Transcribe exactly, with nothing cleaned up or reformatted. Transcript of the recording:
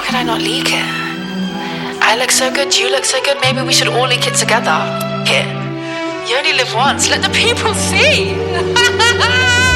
could I not leak it? I look so good, you look so good, maybe we should all leak it together. Here. You only live once, let the people see!